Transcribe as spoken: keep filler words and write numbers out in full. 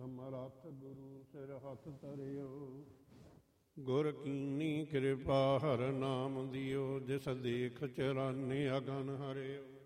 ਸਮਰੱਥ ਗੁਰੂ ਸਿਰ ਹੱਥ ਧਰਿਓ। ਗੁਰ ਕੀਨੀ ਕਿਰਪਾ ਹਰ ਨਾਮ ਦਿਓ, ਜਿਸ ਦੇਖ ਚਰਾਨੇ ਅਗਨ ਹਰਿਓ।